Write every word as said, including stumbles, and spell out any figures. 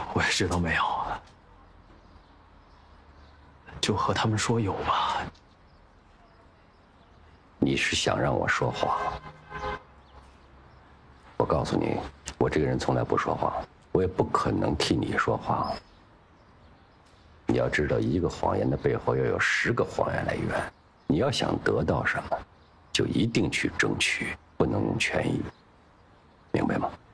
我也知道没有，就和他们说有吧。 你是想让我说谎？我告诉你，我这个人从来不说谎，我也不可能替你说谎。你要知道，一个谎言的背后要有十个谎言来源。你要想得到什么，就一定去争取，不能用权益，明白吗？